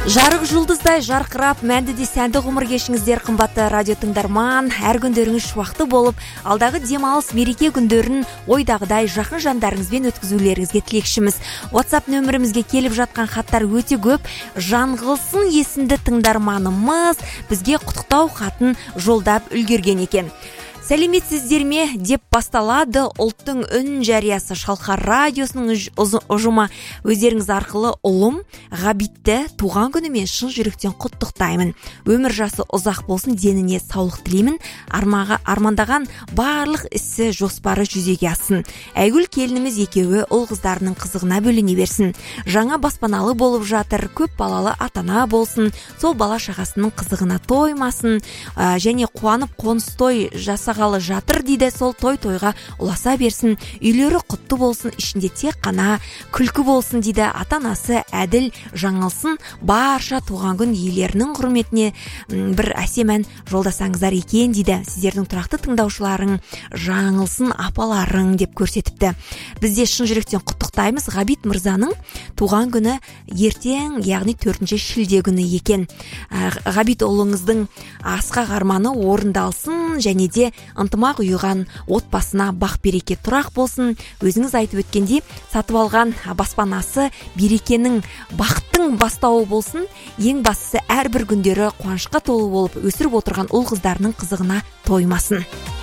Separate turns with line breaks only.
Жарық жұлдыздай жарқырап, мәндіде сәнді ғұмыр кешіңіздер, қымбатты радио тыңдарман. Әр күндеріңіз шуақты болып, алдағы демалыс мереке күндерін ойдағыдай жақын жандарыңызбен өткізулеріңізге тілекшіміз. WhatsApp нөмірімізге келіп жатқан хаттар өте көп. Жаңғылсын есімді тыңдарманымыз бізге құттықтау хатын жолдап үлгерген екен. Сәлеметсіздер ме деп басталады ұлттың үн жариясы Шалқар радиосының ұжымы. Өздеріңіз арқылы ұлым Ғабитті туған күнімен шын жүректен құттықтаймын. Өмір жасы ұзақ болсын, деніне саулық тілеймін. Армандаған барлық ісі жоспары жүзеге ассын. Әйгүл келініміз екеуі ұл қыздарының қызығына бөлене берсін. Жаңа баспаналы болып жатыр, көп балалы атана болсын, сол бала шағасының қызығына тоймасын, және қуанып қоныс той жасағалы жатыр дейді, сол той-тойға ұласа берсін, үйлері құтты болсын, ішінде тек қана күлкі болсын дейді. Ата-анасы әділ жаңылсын, барша туған күн иелерінің құрметіне бір әсем ән жолдасаңыздар екен дейді. Сіздердің тұрақты тыңдаушыларың жаңылсын апаларың деп көрсетіпті. Бізде шын жүректен құттықтаймыз. Ғабит мырзаның туған күні ертең, яғни 4 шілде күні екен. Ғабит ұлыңыздың асқақ арманы орындалсын, және де ынтымақ ұйыған отбасына бақ береке тұрақ болсын. Өзіңіз айтып өткендей, сатып алған баспанасы берекенің, бақыттың бастауы болсын. Ең бастысы әрбір күндері қуанышқа толы болып өсіріп отырған ұл қыздарының қызығына тоймасын.